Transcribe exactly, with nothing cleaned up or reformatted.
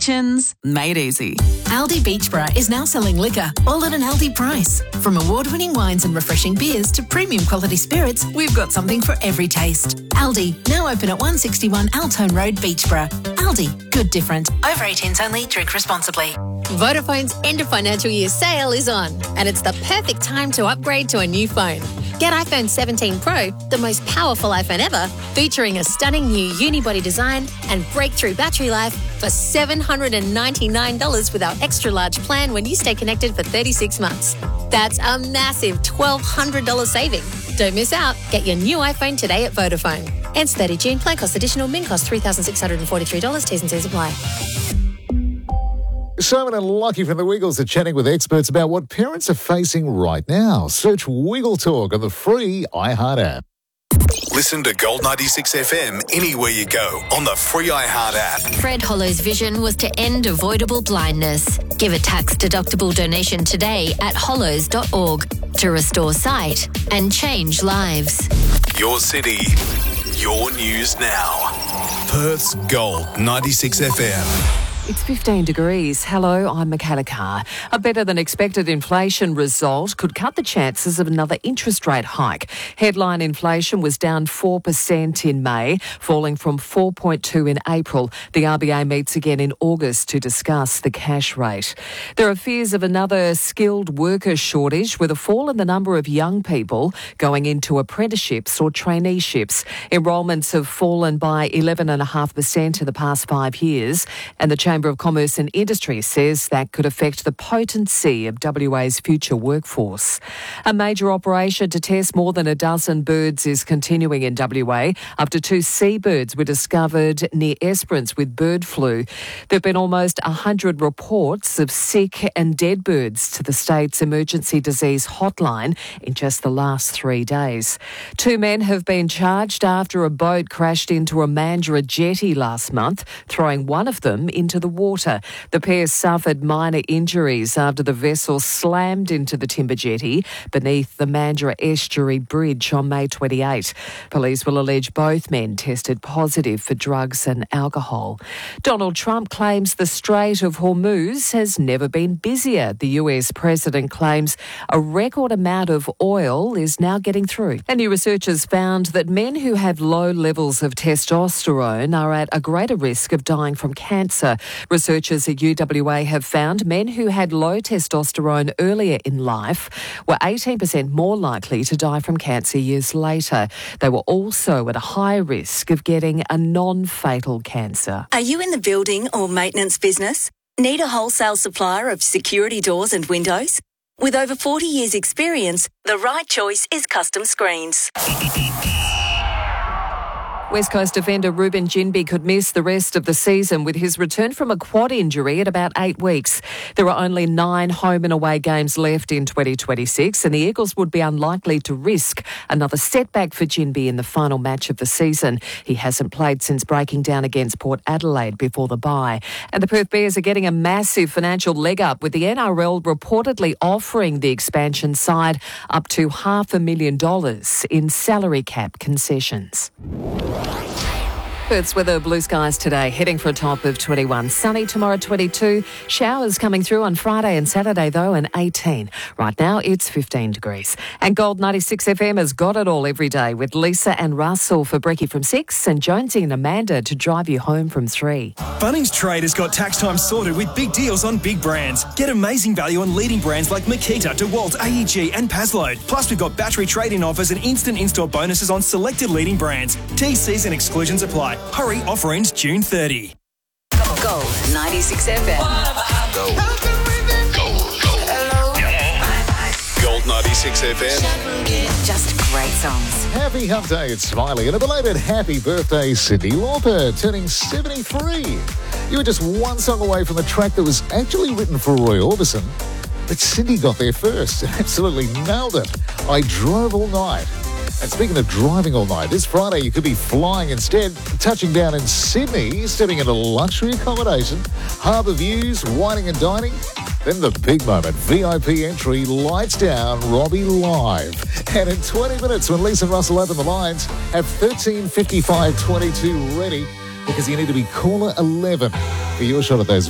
Kitchens, made easy. Aldi Beachborough is now selling liquor, all at an Aldi price. From award-winning wines and refreshing beers to premium quality spirits, we've got something for every taste. Aldi, now open at one sixty-one Altone Road, Beachborough. Aldi, good different. Over eighteens only, drink responsibly. Vodafone's end of financial year sale is on, and it's the perfect time to upgrade to a new phone. Get iPhone seventeen Pro, the most powerful iPhone ever, featuring a stunning new unibody design and breakthrough battery life for seven hundred ninety-nine dollars with our extra large plan when you stay connected for thirty-six months. That's a massive twelve hundred dollars saving. Don't miss out. Get your new iPhone today at Vodafone. Ends thirtieth June. Plan cost additional. Min cost three thousand six hundred forty-three dollars. T's and C's apply. Simon and Lockie from the Wiggles are chatting with experts about what parents are facing right now. Search Wiggle Talk on the free iHeart app. Listen to Gold ninety-six F M anywhere you go on the free iHeart app. Fred Hollow's vision was to end avoidable blindness. Give a tax-deductible donation today at hollows dot org to restore sight and change lives. Your city, your news now. Perth's Gold ninety-six F M. It's fifteen degrees. Hello, I'm Michaela Carr. A better-than-expected inflation result could cut the chances of another interest rate hike. Headline inflation was down four percent in May, falling from four point two in April. The R B A meets again in August to discuss the cash rate. There are fears of another skilled worker shortage with a fall in the number of young people going into apprenticeships or traineeships. Enrolments have fallen by eleven point five percent in the past five years, and the Chamber of Commerce and Industry says that could affect the potency of W A's future workforce. A major operation to test more than a dozen birds is continuing in W A. Up to two seabirds were discovered near Esperance with bird flu. There have been almost one hundred reports of sick and dead birds to the state's emergency disease hotline in just the last three days. Two men have been charged after a boat crashed into a Mandurah jetty last month, throwing one of them into the water. The pair suffered minor injuries after the vessel slammed into the timber jetty beneath the Mandurah Estuary Bridge on May twenty-eighth. Police will allege both men tested positive for drugs and alcohol. Donald Trump claims the Strait of Hormuz has never been busier. The U S president claims a record amount of oil is now getting through. And new research has found that men who have low levels of testosterone are at a greater risk of dying from cancer. Researchers at U W A have found men who had low testosterone earlier in life were eighteen percent more likely to die from cancer years later. They were also at a high risk of getting a non-fatal cancer. Are you in the building or maintenance business? Need a wholesale supplier of security doors and windows? With over forty years' experience, the right choice is Custom Screens. West Coast defender Ruben Ginbey could miss the rest of the season with his return from a quad injury at about eight weeks. There are only nine home and away games left in twenty twenty-six, and the Eagles would be unlikely to risk another setback for Ginbey in the final match of the season. He hasn't played since breaking down against Port Adelaide before the bye. And the Perth Bears are getting a massive financial leg up, with the N R L reportedly offering the expansion side up to half a million dollars in salary cap concessions. Perth's weather, blue skies today, heading for a top of twenty-one. Sunny tomorrow, twenty-two. Showers coming through on Friday and Saturday, though, and eighteen. Right now, it's fifteen degrees. And Gold ninety-six F M has got it all every day with Lisa and Russell for Brekkie from six and Jonesy and Amanda to drive you home from three. Bunnings Trade has got tax time sorted with big deals on big brands. Get amazing value on leading brands like Makita, DeWalt, A E G and Pazload. Plus, we've got battery trade-in offers and instant in-store bonuses on selected leading brands. T Cs and exclusions apply. Hurry, offer ends June thirtieth. Gold ninety-six F M. Gold. Gold. Gold. Gold ninety-six F M. Just great songs. Happy Hump Day, it's Smiley, and a belated happy birthday, Cyndi Lauper, turning seventy-three. You were just one song away from a track that was actually written for Roy Orbison, but Cyndi got there first and absolutely nailed it. I Drove All Night. And speaking of driving all night, this Friday you could be flying instead, touching down in Sydney, stepping into luxury accommodation, harbour views, whining and dining. Then the big moment, V I P entry, lights down, Robbie live. And in twenty minutes, when Lisa and Russell open the lines, have thirteen fifty-five twenty-two ready, because you need to be caller eleven for your shot at those